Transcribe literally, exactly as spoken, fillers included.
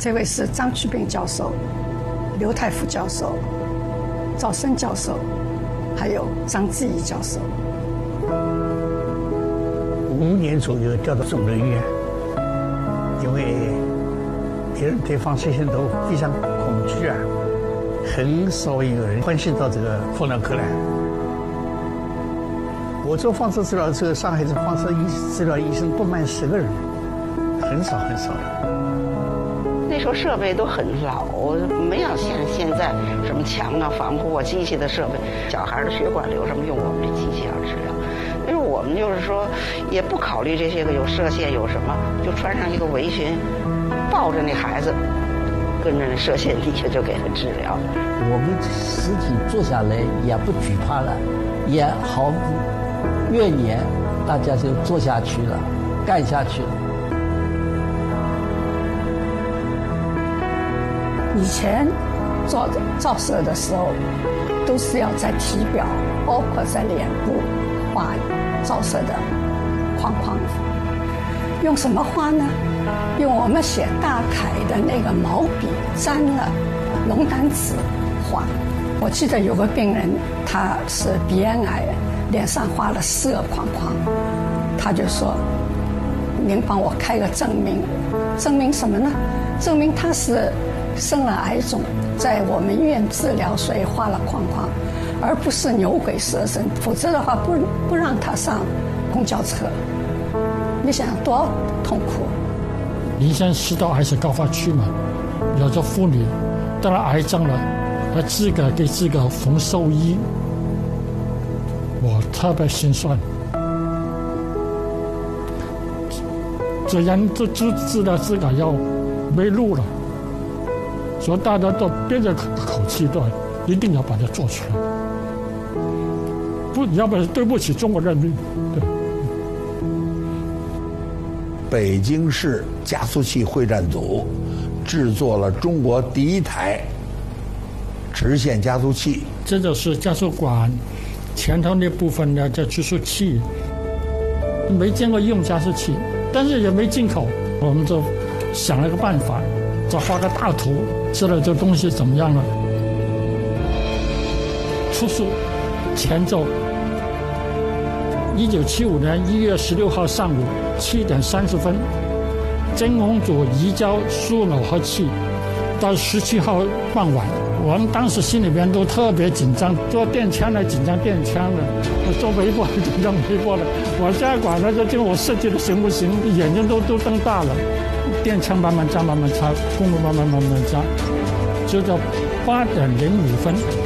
这位是张去病教授、刘太福教授、赵生教授，还有张志毅教授。 五年左右调到总人院，因为别人对放射线都非常恐惧啊，很少有人关心到这个放疗科来。我做放射治疗这个上海的放射医治疗医生不满十个人，很少很少的。 那时候设备都很老，没有像现在什么墙啊、防护啊、机器的设备。小孩的血管瘤什么用我们这机器要治疗，因为我们就是说也不考虑这些个有射线有什么，就穿上一个围裙，抱着那孩子，跟着那射线底下就给他治疗。 我们实体做下来也不惧怕了，也毫不怨言，大家就做下去了，干下去了。 以前做照射的时候，都是要在体表，包括在脸部画照射的框框。用什么画呢？用我们写大楷的那个毛笔沾了龙胆纸画。我记得有个病人，他是鼻咽癌，脸上画了四个框框，他就说：“您帮我开个证明，证明什么呢？证明他是生了癌种，在我们医院治疗，所以画了框框，而不是牛鬼蛇神，否则的话不不让他上公交车。你想多痛苦？” 临床食道癌是高发区嘛，有的妇女得了癌症了，还自个给自个缝寿衣，我特别心酸。这样这治治疗自个要没路了。所以大家都憋着口气，都一定要把它做出来，不，要不然对不起中国人民。对。 北京市加速器会战组制作了中国第一台直线加速器。 这就是加速管前头那部分的叫加速器，没见过用加速器，但是也没进口，我们就想了个办法。再画个大图，知道这东西怎么样了。出书前奏，一九七五年一月十六号上午七点三十分，真空组移交输耦合器，到十七号傍晚，我们当时心里边都特别紧张，做电枪的紧张电枪的，我做微波紧张微波的，我家管了就听我设计的行不行，眼睛都都瞪大了。电枪慢慢加，慢慢插，公路慢慢慢慢加，就到八点零五分。